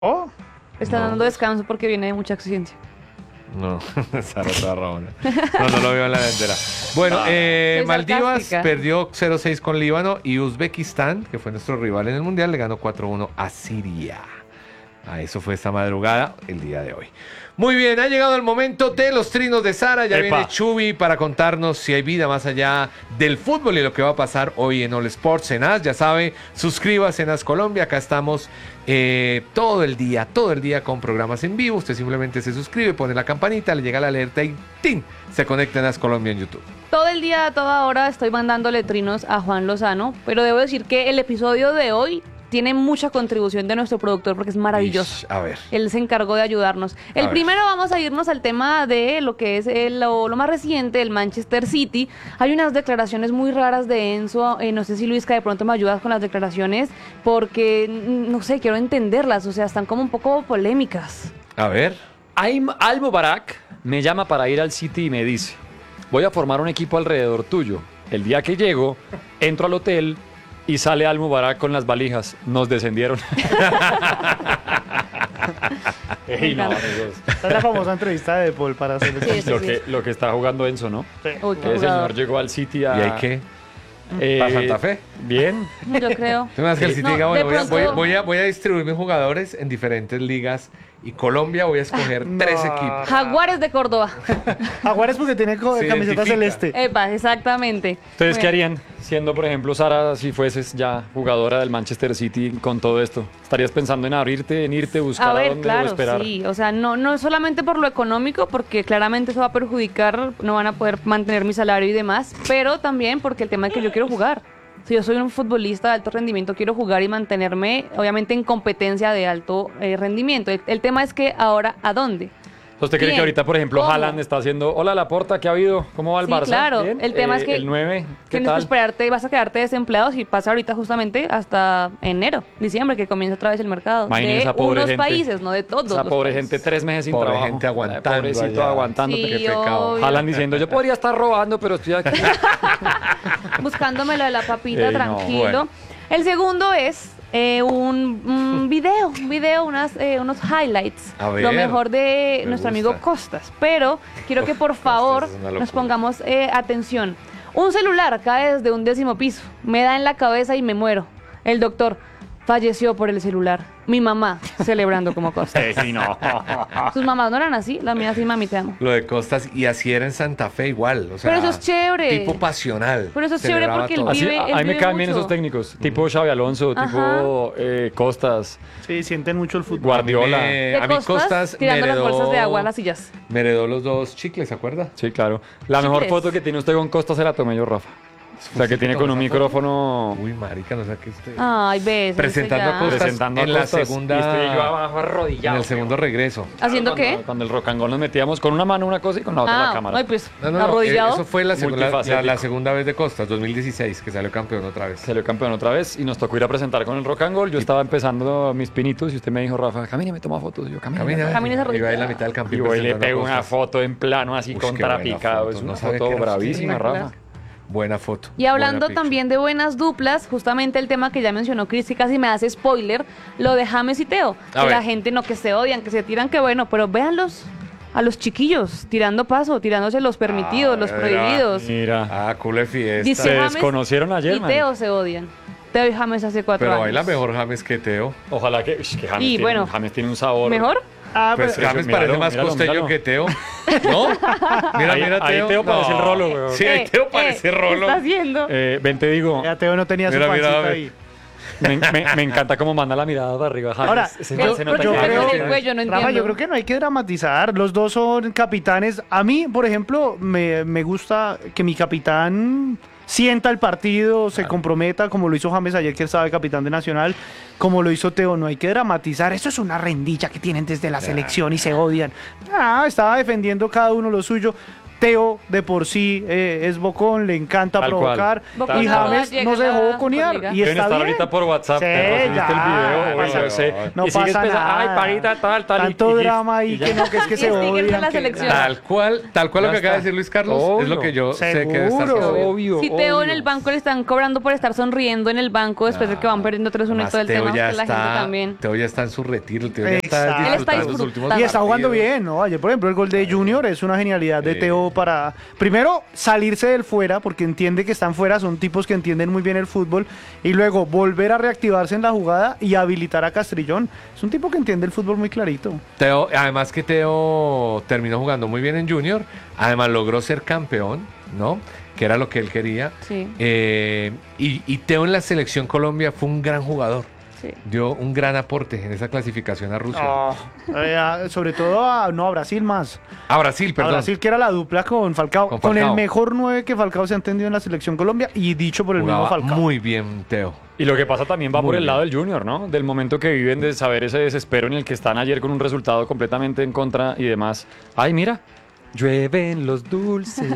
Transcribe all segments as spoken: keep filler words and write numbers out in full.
Oh, Está No. dando descanso porque viene de mucha exigencia. No, esa rota Rabona. No, no lo veo en la delantera. Bueno, eh, Soy Maldivas sarcástica. perdió cero seis con Líbano y Uzbekistán, que fue nuestro rival en el Mundial, le ganó cuatro uno a Siria. A eso fue esta madrugada, el día de hoy. Muy bien, ha llegado el momento de los trinos de Sara. Ya Epa. viene Chubi para contarnos si hay vida más allá del fútbol y lo que va a pasar hoy en All Sports en A S. Ya sabe, suscríbase en A S Colombia. Acá estamos eh, todo el día, todo el día con programas en vivo. Usted simplemente se suscribe, pone la campanita, le llega la alerta y ¡tin! Se conecta en A S Colombia en YouTube. Todo el día, a toda hora, estoy mandándole trinos a Juan Lozano, pero debo decir que el episodio de hoy tiene mucha contribución de nuestro productor porque es maravilloso. Ish, a ver. Él se encargó de ayudarnos. El ver. primero vamos a irnos al tema de lo que es el- lo, lo más reciente, el Manchester City. Hay unas declaraciones muy raras de Enzo. Eh, no sé si Luisca de pronto me ayudas con las declaraciones porque, mm, no sé, quiero entenderlas. O sea, están como un poco polémicas. A ver. Aim Al-Mubarak me llama para ir al City y me dice, voy a formar un equipo alrededor tuyo. El día que llego, entro al hotel y sale Al-Mubarak con las valijas. Nos descendieron. Ey, no, amigos. Esta es la famosa entrevista de Paul para hacer Sí, sí, Lo sí. que, lo que está jugando Enzo, ¿no? Uy, qué Que el jugador. señor llegó al City a... ¿Y hay qué? eh, ¿Para Santa Fe? Bien. Yo creo. Se me hace que el City No, diga, de bueno, voy a, voy, a, pronto- voy a- voy a distribuir mis jugadores en diferentes ligas y Colombia voy a escoger No. tres equipos. Jaguares de Córdoba. Jaguares porque tiene co- Se camiseta identifica. celeste. Epa, exactamente. ¿Ustedes qué Bueno. harían siendo, por ejemplo, Sara, si fueses ya jugadora del Manchester City con todo esto? ¿Estarías pensando en abrirte, en irte, buscar A a, ver, dónde o claro, esperar? sí. O sea, no, no solamente por lo económico, porque claramente eso va a perjudicar, no van a poder mantener mi salario y demás, pero también porque el tema es que yo quiero jugar. Si yo soy un futbolista de alto rendimiento, quiero jugar y mantenerme, obviamente, en competencia de alto eh, rendimiento. El, el tema es que ahora, ¿a dónde? ¿Usted cree Bien. que ahorita, por ejemplo, ¿Cómo? Haaland está haciendo, hola Laporta, ¿qué ha habido? ¿Cómo va el Sí, Barça? claro. ¿Bien? El tema Eh, es que el nueve, ¿qué tienes que tal? esperarte, vas a quedarte desempleado si pasa ahorita justamente hasta enero, diciembre, que comienza otra vez el mercado. Imagínese de esa pobre unos gente. países, no de todos Esa los pobre países. gente, tres meses sin Pobre trabajo. gente aguantando Pobrecito allá. aguantando. Sí, qué pecado. obvio. Haaland diciendo, yo podría estar robando, pero estoy aquí. Buscándome lo de la papita, Ey, no, tranquilo. bueno. El segundo es eh, un, un video, un video, unas, eh, unos highlights. A ver, lo mejor de me nuestro gusta. amigo Costas. Pero quiero que Uf, por Costas favor es una nos locura. pongamos eh, atención. Un celular cae desde un décimo piso, me da en la cabeza y me muero. El doctor falleció por el celular. Mi mamá celebrando como Costas. Eh, sí, no. Sus mamás no eran así, la mía sí, mami, te amo. Lo de Costas, y así era en Santa Fe igual. O sea, Pero eso es chévere. Tipo pasional. Pero eso es chévere Celebraba porque él todo. Así, vive- a, él a mí me vive caen bien mucho. esos técnicos, tipo Xavi Alonso, Ajá. tipo eh, Costas, Sí, sienten mucho el fútbol. Guardiola. Me- De a mí Costas, Costas me tirando las heredó, bolsas de agua a las sillas. me heredó los dos chicles, ¿se acuerda? Sí, claro. La mejor ¿Chicles? foto que tiene usted con Costas se la tomé yo, Rafa. O sea, que tiene con un micrófono Uy, marica, no sé qué usted. Ay, ves. Presentando a Costas presentando a en la Costas, segunda- y estoy yo abajo En arrodillado. el segundo regreso. ¿Haciendo Cuando- qué? Cuando el rock and roll nos metíamos con una mano una cosa y con la otra la Ah, cámara. ay, pues, No, no, no, arrodillado. eh, eso fue la, segunda- la, la, Multifacético. la segunda vez de Costas, dos mil dieciséis, que salió campeón otra vez. Salió campeón otra vez y nos tocó ir a presentar con el rock and roll. Yo estaba empezando mis pinitos y usted me dijo, Rafa, camine, me toma fotos. Y yo, camina. Camina, Camina esa y va rodilla. en la mitad del campo. Y voy y le presentando a pego una Costas. foto en plano así Uy, qué contrapicado. buena Es foto. una No sabía foto que era bravísima, usted. Rafa. Buena foto. Y hablando buena picture. también de buenas duplas, justamente el tema que ya mencionó Chris, que casi me hace spoiler, lo de James y Teo. A Que ver. la gente no que se odian, que se tiran, que bueno, pero véanlos a los chiquillos, tirando paso, tirándose los permitidos, Ah, los mira. prohibidos. Mira. Ah, culo de fiesta. Dice Se James desconocieron ayer, y man. Teo se odian. Teo y James hace cuatro Pero años. baila mejor James que Teo. Ojalá que, uy, que James, Y tiene, bueno. James tiene un sabor. ¿Mejor? Ah, Pues pero- James míralo, parece más míralo, costeño míralo. que Teo. ¿No? Mira, Ahí- mira, ahí Teo. Teo parece el Rolo, weón. Sí, ahí Eh, Teo eh, parece ¿qué Rolo. está haciendo? Eh, ven, te digo, ya Teo no tenía su Mira, mira, pancita a ver. ahí. me, me- me encanta cómo manda la mirada para arriba, James. Ahora, Ese yo- man se nota pero que yo James creo- tiene- güey, yo no Rafa, entiendo. yo creo que no hay que dramatizar. Los dos son capitanes. A mí, por ejemplo, me, me gusta que mi capitán sienta el partido, se comprometa, como lo hizo James ayer, que estaba de capitán de Nacional, como lo hizo Teo. No hay que dramatizar. Eso es una rendilla que tienen desde la selección y se odian. Ah, estaba defendiendo cada uno lo suyo. Teo de por sí eh, es bocón, le encanta Tal provocar. Bocón Y Tal James cual. no se Llega dejó a boconear. Superliga. Y Deben está estar bien. ahorita por WhatsApp. Sí, perro, si viste ya, el video, no uy, yo pasa- sé. no y sigues pasa pensando, ay, nada. parita, tal, tal. y- Tanto y- drama ahí y ya. que no, que es que Y se stickers de odian. la que- selección. Tal cual, tal cual lo Ya que acaba de está. decir Luis Carlos es lo Obvio. que yo sé que debe estar Seguro. pasando. Obvio, Si Teo obvio. en el banco le están cobrando por estar sonriendo en el banco después de que van perdiendo tres uno y Además, todo el Teo tema, ya que la gente está, también. Teo ya está en su retiro, Teo ya Exacto. está Él está disfrutando los disfrutando. últimos Y está jugando partidos. bien, ¿no? Ayer, por ejemplo, el gol de Junior es una genialidad de Sí. Teo para, primero, salirse del fuera, porque entiende que están fuera, son tipos que entienden muy bien el fútbol, y luego volver a reactivarse en la jugada y habilitar a Castrillón. Es un tipo que entiende el fútbol muy clarito. Teo, además que Teo terminó jugando muy bien en Junior, además logró ser campeón, ¿no? Que era lo que él quería. Sí. Eh, y, y Teo en la selección Colombia fue un gran jugador. Sí. Dio un gran aporte en esa clasificación a Rusia. Eh, a- sobre todo a, no, a Brasil más. A Brasil, A perdón. Brasil, que era la dupla con Falcao, Con con, el Falcao. mejor nueve que Falcao se ha entendido en la selección Colombia, y dicho por el Jugaba mismo Falcao. muy bien Teo. Y lo que pasa también va Muy por el bien. lado del Junior, ¿no? Del momento que viven de saber ese desespero en el que están ayer con un resultado completamente en contra y demás. Ay, mira, llueven los dulces.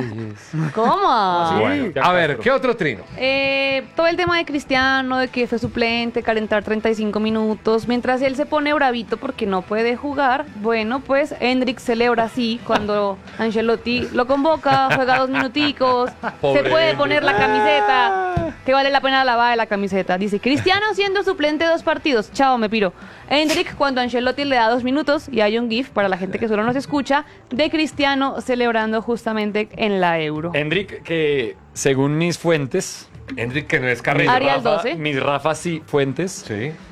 ¿Cómo? Sí. Bueno, ya A ver, Castro. ¿qué otro trino? Eh, todo el tema de Cristiano, de que fue suplente, calentar treinta y cinco minutos, mientras él se pone bravito porque no puede jugar, bueno, pues Hendrik celebra así cuando Ancelotti lo convoca, juega dos minuticos, Pobre se puede Hendrik. poner la camiseta, que vale la pena lavar de la camiseta. Dice, Cristiano siendo suplente dos partidos, chao, me piro. Hendrik cuando Ancelotti le da dos minutos, y hay un gif para la gente que solo nos escucha, de Cristiano celebrando justamente en la Euro. Hendrik, que según mis fuentes, Hendrik, que no es mis Carrillo. Ariel Rafa, doce. mis Rafa sí fuentes, Sí.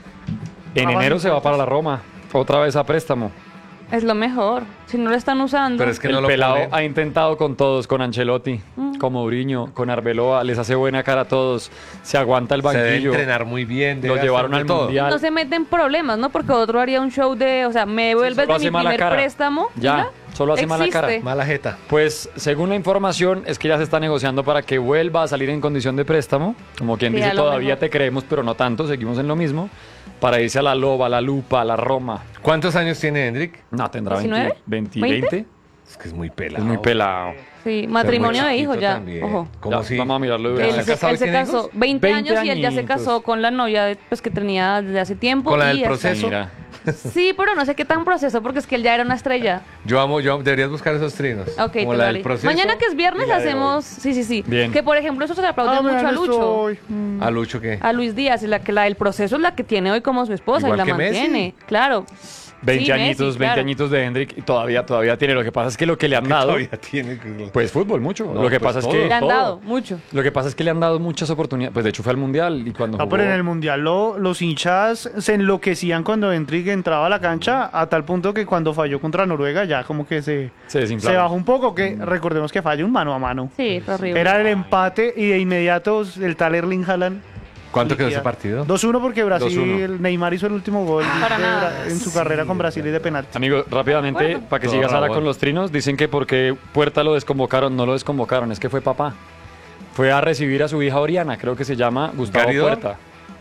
en Rafa enero sí se va fuentes. para la Roma, otra vez a préstamo. Es lo mejor, si no lo están usando. Pero es que el no lo pelado ponen. ha intentado con todos, con Ancelotti, con Mourinho, con Arbeloa, les hace buena cara a todos, se aguanta el Se debe banquillo, entrenar muy bien. lo debe llevaron hacer al de todo. Mundial. No se mete en problemas, ¿no? Porque otro haría un show de, o sea, me vuelves solo de hace mi mala primer cara. préstamo. Ya, mira, solo hace mala cara. existe. Mala jeta. Pues según la información es que ya se está negociando para que vuelva a salir en condición de préstamo, como quien Sí, dice a lo todavía mejor. te creemos, pero no tanto, seguimos en lo mismo, para irse a la Loba, a la Lupa, a la Roma. ¿Cuántos años tiene Hendrik? No, tendrá ¿diecinueve? veinte, ¿veinte? veinte. Es que es muy pelado. Es muy pelado. Sí, matrimonio Ser muy de hijo chiquito ya. también. Ojo. ¿Cómo Ya, si? vamos a mirarlo de ¿Ya una Él ¿Está se, casado y él se tiene casó hijos? veinte, veinte años y él ya se añitos. casó con la novia pues, que tenía desde hace tiempo. Con la del y ya está. proceso. Mira, Sí, pero no sé qué tan proceso porque es que él ya era una estrella. Yo amo, yo amo- deberías buscar esos trinos. Ok, Como te la lo del haré. proceso. Mañana que es viernes y la de hacemos, sí, sí, sí. Bien. Que por ejemplo eso se le aplaude Ah, mucho mira, a no Lucho. estoy. hoy. ¿A Lucho qué? A Luis Díaz, y la que la del proceso es la que tiene hoy como su esposa Igual y la que Messi. mantiene. Claro. veinte Sí, añitos, Messi, veinte claro. añitos de Hendrik y todavía, todavía tiene. Lo que pasa es que lo que le han dado, Todavía tiene. pues fútbol mucho. No, lo que pues pasa todo. es que Le han todo. dado mucho. Lo que pasa es que le han dado muchas oportunidades. Pues de hecho fue al mundial y cuando No, jugó, pero en el Mundial lo- los hinchas se enloquecían cuando Hendrik entraba a la cancha, a tal punto que cuando falló contra Noruega ya como que se, se desinflaba. se bajó un poco, que recordemos que falla un mano a mano. Sí, fue horrible. Era el empate y de inmediato el tal Erling Haaland. ¿Cuánto quedó ese liquida. partido? dos uno porque Brasil, dos uno. Neymar hizo el último gol Para de nada. Bra- en su carrera con Brasil y de penalti. Amigo, rápidamente, Bueno. para que Todo siga Sara rabón. con los trinos, dicen que porque Puerta lo desconvocaron, no lo desconvocaron, es que fue papá. Fue a recibir a su hija Oriana, creo que se llama Gustavo ¿Garidor? Puerta.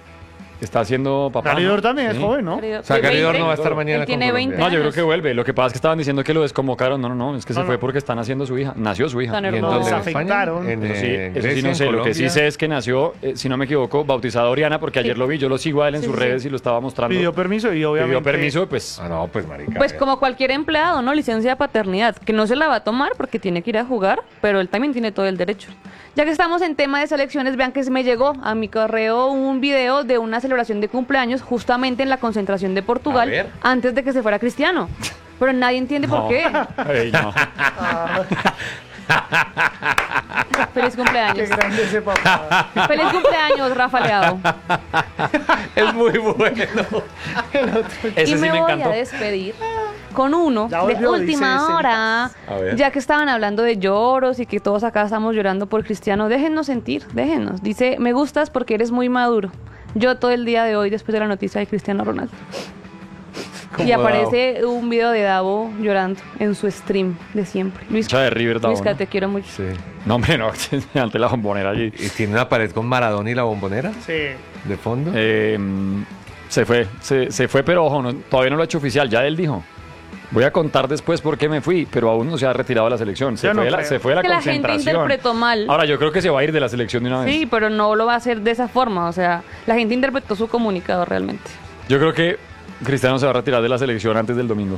Está haciendo papá. Garidor ¿no? también Sí. es joven, ¿no? O sea, ¿De Garidor veinte? no va a estar mañana Él con tiene Colombia. veinte. No, yo creo años. que vuelve. Lo que pasa es que estaban diciendo que lo desconvocaron. No, no, no, es que se No, fue no. porque están haciendo su hija. Nació su hija. Tan ¿Y en hermoso. dónde? ¿En Nos España? afectaron. En, Eso sí, eh, eso sí Grecia, no en sé. Lo que sí Colombia. sé es que nació, eh, si no me equivoco, bautizada Oriana, porque ayer lo vi, yo lo sigo a él en Sí, sus sí, redes sí. y lo estaba mostrando. Pidió permiso y obviamente... Pidió permiso, pues. Ah, no, pues marica. Pues eh. como cualquier empleado, ¿no? Licencia de paternidad, que no se la va a tomar porque tiene que ir a jugar, pero él también tiene todo el derecho. Ya que estamos en tema de selecciones, vean que se me llegó a mi correo un video de una celebración de cumpleaños justamente en la concentración de A Portugal ver. antes de que se fuera Cristiano. Pero nadie entiende por No. qué. Ey, no. Feliz Qué cumpleaños. grande ese papá. Feliz cumpleaños, Rafa Leao. Es muy bueno. Ese y sí me, me voy encantó. a despedir con uno Ya de volvió, dice última ese. hora. A ver. Ya que estaban hablando de lloros y que todos acá estamos llorando por Cristiano, déjennos sentir, déjennos. Dice, me gustas porque eres muy maduro. Yo todo el día de hoy, después de la noticia de Cristiano Ronaldo. Como Y aparece un video de Davo llorando en su stream de siempre. Luis, Hincha de River, Davo, Luisca, ¿no? te quiero mucho. Sí. No, hombre, no. Ante la bombonera allí. ¿Y tiene una pared con Maradona y la bombonera Sí. de fondo? Eh, se fue, se, se fue, pero ojo, no- todavía no lo ha hecho oficial. Ya él dijo. Voy a contar después por qué me fui, pero aún no se ha retirado de la selección. Se Yo no fue, de la, creo. se fue de la Que la gente concentración. interpretó mal. Ahora, yo creo que se va a ir de la selección de una vez. Sí, pero no lo va a hacer de esa forma. O sea, la gente interpretó su comunicado realmente. Yo creo que Cristiano se va a retirar de la selección antes del domingo.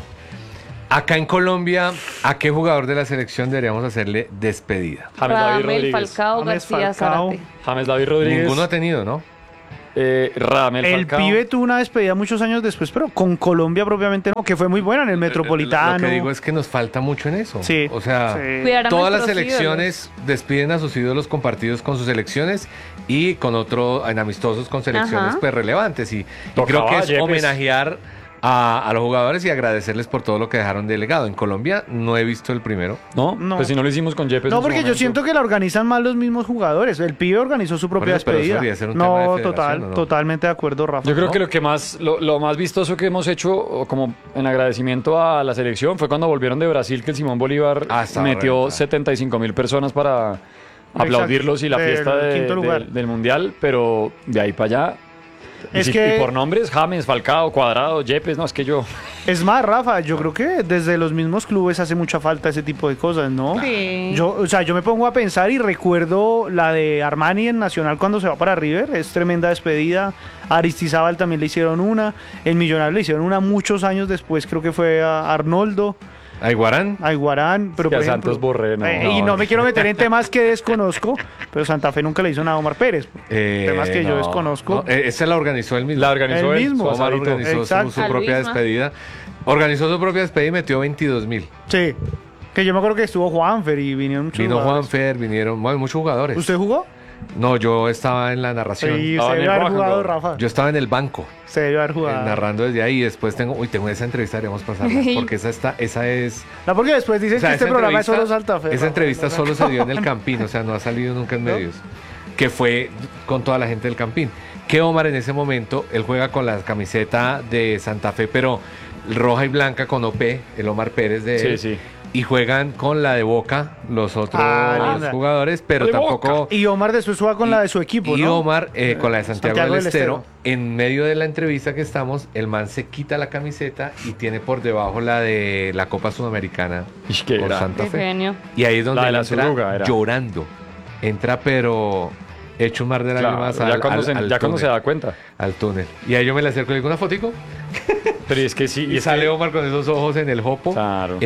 Acá en Colombia, ¿a qué jugador de la selección deberíamos hacerle despedida? James David Radamel, Rodríguez. Falcao, James García, Falcao. Zárate. James David Rodríguez. Ninguno ha tenido, ¿no? Eh, Radamel El Falcao. pibe tuvo una despedida muchos años después, pero con Colombia propiamente no, que fue muy buena en el Metropolitano. Lo que digo es que nos falta mucho en eso. Sí. O sea, Sí. Cuidar a todas las nuestros selecciones despiden a sus ídolos compartidos con sus selecciones y con otros en amistosos con selecciones Ajá. pues relevantes. Y, y Tocaba creo que es Yepes. homenajear a, a los jugadores y agradecerles por todo lo que dejaron de legado. En Colombia no he visto el primero. ¿No? No. Pues si no lo hicimos con Yepes. No, en su porque yo momento. siento que la organizan mal los mismos jugadores. El pibe organizó su propia eso, pero eso despedida. debería ser un tema de No, federación, total, ¿o no? totalmente de acuerdo, Rafa. Yo creo ¿no? que lo que más, lo, lo más vistoso que hemos hecho, o como en agradecimiento a la selección, fue cuando volvieron de Brasil, que el Simón Bolívar Ah, estaba metió reventado. setenta y cinco mil personas para aplaudirlos y la Del fiesta de- quinto lugar. del- del mundial, pero de ahí para allá. Y Es si- que- y por nombres, James, Falcao, Cuadrado, Yepes, no, es que yo. Es más, Rafa, yo creo que desde los mismos clubes hace mucha falta ese tipo de cosas, ¿no? Sí. Yo, o sea, yo me pongo a pensar y recuerdo la de Armani en Nacional cuando se va para River, es tremenda despedida. A Aristizábal también le hicieron una, en Millonarios le hicieron una muchos años después, creo que fue a Arnoldo, ¿A Iguarán? a Iguarán, pero que por a ejemplo, Santos Borré, no. eh, y No. no me quiero meter en temas que desconozco, pero Santa Fe nunca le hizo nada a Omar Pérez. Eh, Temas que yo no, desconozco. no, eh, esa la organizó él mismo. La organizó El él, mismo. su Omar asadito. organizó su, Exacto. su Al propia Luisma. despedida. Organizó su propia despedida y metió veintidós mil. Sí, que yo me acuerdo que estuvo Juanfer y vinieron muchos Vino jugadores. Juanfer, vinieron bueno, muchos jugadores. ¿Usted jugó? No, yo estaba en la narración. Sí, Estaba se en debe el haber jugado, Rojo. Rafa. Yo estaba en el banco, Se debe haber eh, jugado. narrando desde ahí. Y después tengo, uy, tengo esa entrevista, deberíamos pasarla. Porque esa está, esa es. No, porque después dicen o sea, que este esa programa es entrevista- solo Santa Fe. Esa Rafa. entrevista No, no, solo se dio en el Campín, o sea, no ha salido nunca en ¿No? medios. Que fue con toda la gente del Campín. Que Omar en ese momento, él juega con la camiseta de Santa Fe, pero roja y blanca con O P, el Omar Pérez de Sí, él. sí. Y juegan con la de Boca los otros Ah, linda. jugadores, pero De tampoco. Boca. Y Omar después juega con la de su equipo, Y ¿no? Omar eh, con la de Santiago, Santiago del del Estero. Estero. En medio de la entrevista que estamos, el man se quita la camiseta y tiene por debajo la de la Copa Sudamericana Ish, qué por grande. Santa Qué Fe. genio. Y ahí es donde La de él la entra Suruga era. llorando. Entra pero hecho un mar de Claro, lágrimas ya al, cuando, al- se, al ya cuando se túnel, da cuenta. al túnel. Y ahí yo me le acerco y le digo una fotico. Pero es que sí. Y, es sale que- Omar con esos ojos en el jopo. Claro.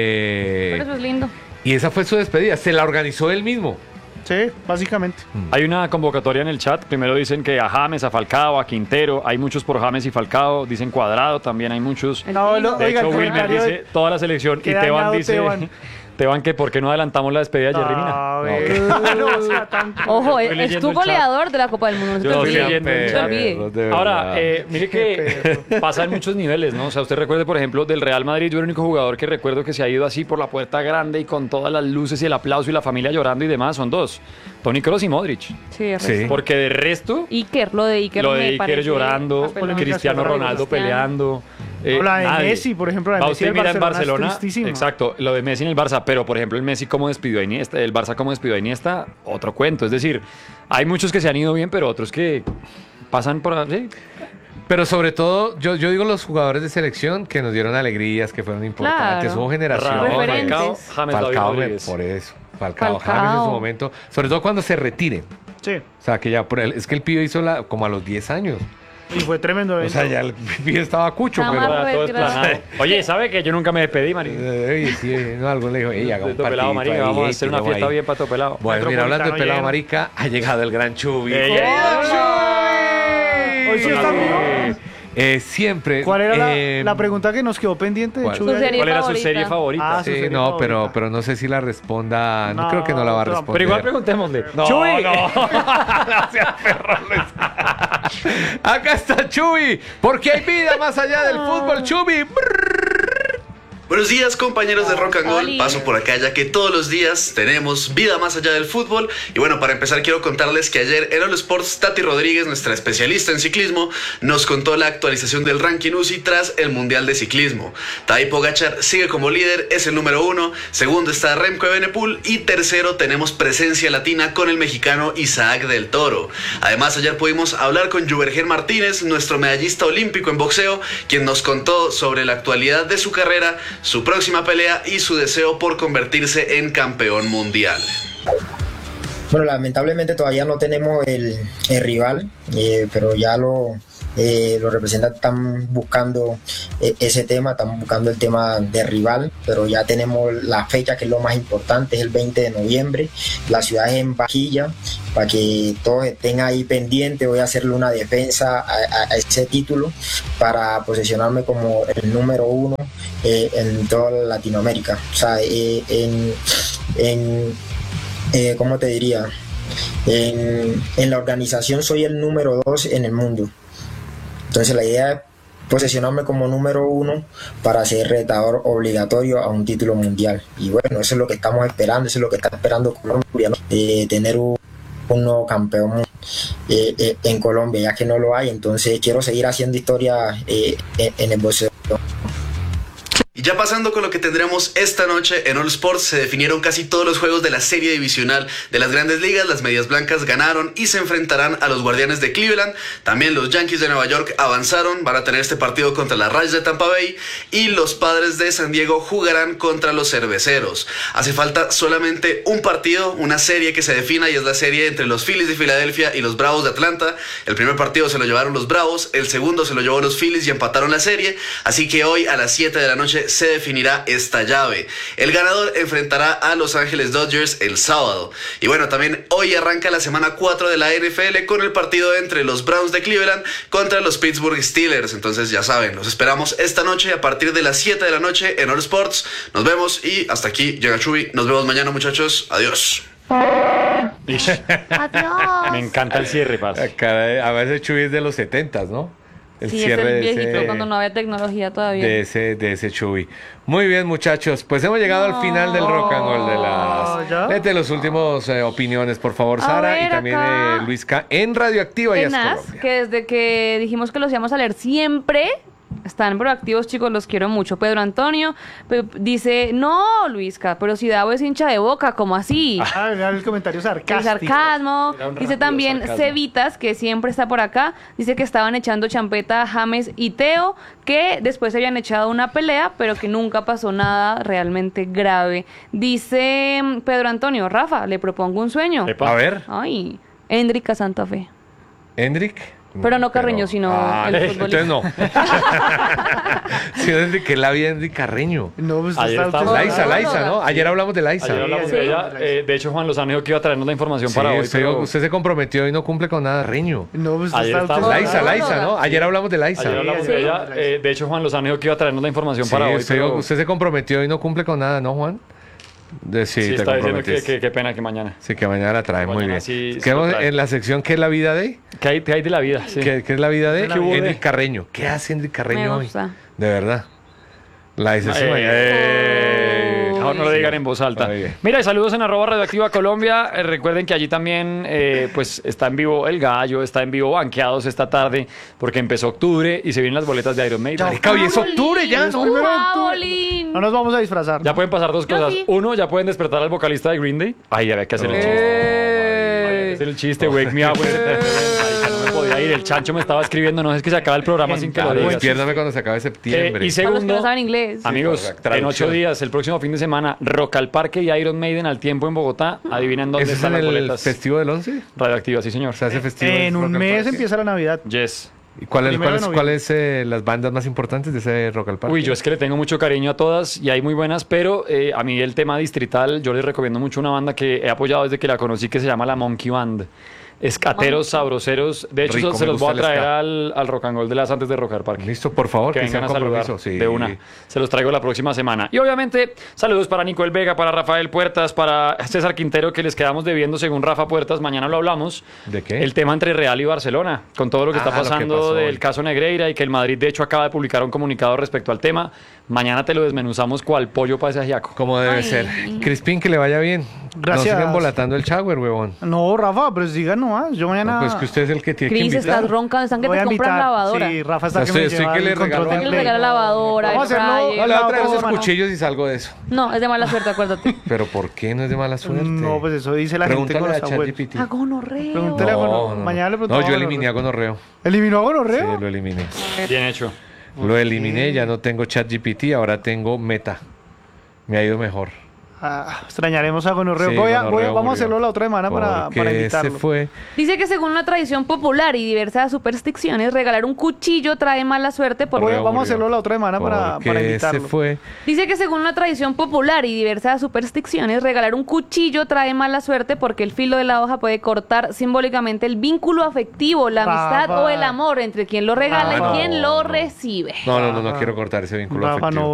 Eh, Pero eso es lindo. y esa fue su despedida. Se la organizó él mismo. Sí, básicamente. Hay una convocatoria en el chat. Primero dicen que a James, a Falcao, a Quintero. Hay muchos por James y Falcao. Dicen Cuadrado, también hay muchos. El No, Tino. lo- De Oiga, hecho, el Wilmer comentario dice toda la selección. Y Qué Teban dañado, dice... Teban. Teban que por qué no adelantamos la despedida de Jerry Mina. A ver, no sea tan- Ojo, Estoy es, leyendo es tu el chat. goleador de la Copa del Mundo. No se te Yo estoy olvide. leyendo el No se chat. te olvide. De Ahora, verdad. eh, mire que pasa en muchos niveles, ¿no? O sea, usted recuerde, por ejemplo, del Real Madrid, yo el único jugador que recuerdo que se ha ido así por la puerta grande y con todas las luces y el aplauso y la familia llorando y demás, son dos. Toni Kroos y Modric. Sí, es Sí. resto. Porque de resto, Iker, lo de Iker lo me de Iker parece llorando, apelón. Cristiano Cristiano Ronaldo Cristiano. peleando. eh, O la de nadie. Messi, por ejemplo, la de Va Messi usted del mira en Barcelona es Barcelona, tristísima. exacto, lo de Messi en el Barça, pero por ejemplo el Messi cómo despidió a Iniesta, el Barça cómo despidió a Iniesta, otro cuento. Es decir, hay muchos que se han ido bien, pero otros que pasan por así. Pero sobre todo, yo, yo digo los jugadores de selección que nos dieron alegrías, que fueron importantes, Claro. hubo generación. Ramón, Referentes. Falcao, James David Falcao, me- Rodríguez. por eso. Falcao, Falcao. James en su momento, sobre todo cuando se retiren. Sí, O sea, que ya por él, es que el pibe hizo la, como a los diez años. y fue tremendo O evento. sea, ya el pibe estaba cucho, Nada pero. más. Ahora todo es Gracias. planado. Oye, ¿sabe que yo nunca me despedí, Mari? Eh, oye, sí, no, algo le dijo, ey, haga De un Topelado, partidito Marica, ahí, vamos a ey, hacer una tiremos fiesta ahí. bien para Topelado. Bueno, mira, hablando de Metropolitano pelado lleno. marica, ha llegado el gran Chubi. Ey, ¡Querido ey. Chubi! Hoy sí está vivo. Eh, siempre. ¿Cuál era la- eh, la, pregunta que nos quedó pendiente de ¿cuál? Chuy Su ayer? serie ¿Cuál era su favorita? serie favorita? Ah, su Sí, serie no, pero, favorita. pero no sé si la responda. No, No, creo que no la va a pero- responder. Pero igual preguntémosle. No, Chuy. no. Acá está Chubi, porque hay vida más allá del fútbol, Chubi. Brrr. Buenos días, compañeros de Rock and Gold. Oli. Paso por acá ya que todos los días tenemos vida más allá del fútbol. Y bueno, para empezar quiero contarles que ayer en All Sports Tati Rodríguez, nuestra especialista en ciclismo, nos contó la actualización del ranking U C I tras el Mundial de Ciclismo. Tadej Pogačar sigue como líder, es el número uno. Segundo está Remco Evenepoel y tercero tenemos presencia latina con el mexicano Isaac del Toro. Además, ayer pudimos hablar con Juvergen Martínez, nuestro medallista olímpico en boxeo, quien nos contó sobre la actualidad de su carrera, su próxima pelea y su deseo por convertirse en campeón mundial. Bueno, lamentablemente todavía no tenemos el, el rival, eh, pero ya lo, eh, los representantes están buscando eh, ese tema, están buscando el tema de rival, pero ya tenemos la fecha que es lo más importante, es el veinte de noviembre, la ciudad es en Barranquilla, para que todos estén ahí pendientes. Voy a hacerle una defensa a, a, a ese título para posicionarme como el número uno eh, en toda Latinoamérica. O sea, eh, en, en eh, ¿cómo te diría? En, en la organización soy el número dos en el mundo. Entonces la idea es posicionarme como número uno para ser retador obligatorio a un título mundial. Y bueno, eso es lo que estamos esperando, eso es lo que está esperando Colombia, ¿no? Eh, tener un un nuevo campeón eh, eh, en Colombia, ya que no lo hay. Entonces quiero seguir haciendo historia eh, en, en el boxeo. Y ya pasando con lo que tendremos esta noche en All Sports, se definieron casi todos los juegos de la serie divisional de las Grandes Ligas. Las Medias Blancas ganaron y se enfrentarán a los Guardianes de Cleveland. También los Yankees de Nueva York avanzaron, van a tener este partido contra las Rays de Tampa Bay, y los Padres de San Diego jugarán contra los Cerveceros. Hace falta solamente un partido, una serie que se defina, y es la serie entre los Phillies de Filadelfia y los Bravos de Atlanta. El primer partido se lo llevaron los Bravos, el segundo se lo llevó los Phillies y empataron la serie, así que hoy a las siete de la noche se definirá esta llave. El ganador enfrentará a Los Ángeles Dodgers el sábado. Y bueno, también hoy arranca la semana cuatro de la N F L con el partido entre los Browns de Cleveland contra los Pittsburgh Steelers. Entonces ya saben, los esperamos esta noche a partir de las siete de la noche en All Sports. Nos vemos y hasta aquí llega Chuy. Nos vemos mañana, muchachos. Adiós. Ish, Adiós. me encanta el cierre, parce. Caray, a veces Chuy es de los setentas, ¿no? El Sí, es cierre el de viejito ese, cuando no había tecnología todavía. de ese, de ese Chuy. Muy bien, muchachos. Pues hemos llegado No. al final del Rock and Roll de las... ¿Ya? Léete los últimos eh, opiniones, por favor, A Sara, ver, y también acá. eh, Luis K. en Radioactiva y Tenaz, Colombia. que desde que dijimos que los íbamos a leer siempre, están proactivos, chicos, los quiero mucho. Pedro Antonio pe- dice, no, Luisca, pero si Davo es hincha de Boca, ¿cómo así? Ah, era el comentario El sarcástico. sarcasmo. Era un Dice rápido también sarcasmo. Cevitas, que siempre está por acá. Dice que estaban echando champeta a James y Teo, que después se habían echado una pelea, pero que nunca pasó nada realmente grave. Dice mm, Pedro Antonio, Rafa, le propongo un sueño. Epa. A ver, Ay, Endrick a Santa Fe. Hendrik. Pero no Carreño, sino Ah, el futbolista. entonces no. Sí, Hendrik, que la vida de Hendrik Carreño. No, pues Ayer está- estábamos- Laisa, no, Laisa, no, ¿no? Ayer hablamos de Laisa. Ayer hablamos Sí, de sí. ella. Eh, de hecho, Juan Lozano dijo que iba a traernos la información Sí, para hoy. usted, pero usted se comprometió y no cumple con nada, Reño. No, pues Ayer está- estábamos- Laisa, no, Laisa, no, ¿no? no. Ayer hablamos de Laisa. Ayer hablamos Sí, de sí. ella. Eh, de hecho, Juan Lozano dijo que iba a traernos la información Sí, para hoy. usted, pero usted se comprometió y no cumple con nada, ¿no, Juan? De, sí, sí, te está diciendo que, comprometiste. que- qué pena que mañana. Sí, que mañana la trae, muy Mañana bien. sí- sí Quedamos lo trae. en la sección ¿qué es la vida de? ¿Qué hay, qué hay de la vida? Sí. ¿Qué, qué es la vida de? ¿Qué hubo de? Hendrik Carreño. ¿Qué hace Hendrik Carreño Me hoy? gusta. De verdad. La dice sí, Eh, mañana. eh, mejor no lo digan en voz alta. Muy bien. Mira, y saludos en arroba radioactiva Colombia. Eh, recuerden que allí también eh, pues está en vivo El Gallo, está en vivo Banqueados esta tarde, porque empezó octubre y se vienen las boletas de Iron Maiden. Marica, hoy es octubre ya, Es ¿no? primero de ¡Ah, octubre. Bolín! No nos vamos a disfrazar. Ya pueden pasar dos Yo cosas. sí. Uno, ya pueden despertar al vocalista de Green Day. Ay, había que hacer el Oh, chiste. ¡Eh! Había que hacer el chiste, wake me up. Marica, no me podía ir. El chancho me estaba escribiendo. No es que se acaba el programa sin que lo Claro, digas. despiérdame cuando se acabe septiembre. Eh, y Para los que segundo, no saben inglés. amigos, Sí, en traducción. ocho días, el próximo fin de semana, Rock al Parque y Iron Maiden al tiempo en Bogotá. Adivinen dónde ¿Ese es están en las el boletas. festivo del once? Radioactiva, sí, señor. Se hace festivo En Rock un al mes Parque. empieza la Navidad. Yes. ¿Y cuáles Primero de cuáles noviembre. cuáles eh, las bandas más importantes de ese Rock al Parque? Uy, yo es que le tengo mucho cariño a todas y hay muy buenas, pero eh, a mí el tema distrital, yo les recomiendo mucho una banda que he apoyado desde que la conocí que se llama la Monkey Band. Escateros, sabroseros. De hecho, Rico, se me los voy a gusta el traer ska. al, al Rock and Roll de las antes de Rock al Parque. Listo, por favor, Que que, sea vengan a saludar compromiso. Sí. de una. Se los traigo la próxima semana. Y obviamente, saludos para Nicole Vega, para Rafael Puertas, para César Quintero, que les quedamos debiendo según Rafa Puertas. Mañana lo hablamos. ¿De qué? El tema entre Real y Barcelona, con todo lo que Ah, está lo que pasando pasó del hoy. caso Negreira y que el Madrid, de hecho, acaba de publicar un comunicado respecto al tema. Mañana te lo desmenuzamos cual pollo para ese ajiaco. Como debe Ay. ser. Crispín, que le vaya bien. Gracias. No sigan volatando el shower, huevón. No, Rafa, pero sigan nomás. Yo mañana. No, pues que usted es el que tiene Cris, que invitar. estás roncando, están que voy te a compran invitar. lavadora. Sí, Rafa está que Estoy- me estoy lleva que le el control regalo del algo. Le play. regala lavadora, Vamos a air hacerlo. fryer. No, le voy a traer No, esos no, no. cuchillos y salgo de eso. No, es de mala suerte, acuérdate. Pero ¿por qué no es de mala suerte? No, pues eso dice la gente Pregúntale con a los abuelos. ChatGPT. A gonorreo. Pregúntale a Gono- mañana le No, preguntamos yo a eliminé a Gonorreo. Gonorreo. ¿Eliminó a Sí, Gonorreo? lo eliminé. Bien hecho. Lo eliminé, ya no tengo ChatGPT, ahora tengo Meta. Me ha ido mejor. Ah, extrañaremos a Gonorreo. Sí, Voy a- voy a- Gonorreo vamos a murió. hacerlo la otra semana para, Porque para se invitarlo. fue. Dice que según una tradición popular y diversas supersticiones, regalar un cuchillo trae mala suerte por... Voy a- Gonorreo vamos a murió. hacerlo la otra semana para, para Porque se invitarlo. fue. Dice que según una tradición popular y diversas supersticiones, regalar un cuchillo trae mala suerte porque el filo de la hoja puede cortar simbólicamente el vínculo afectivo, la amistad Rafa. o el amor entre quien lo regala Ah, y no. quien lo recibe. No, no, no, no Rafa. quiero cortar ese vínculo Rafa, afectivo. no,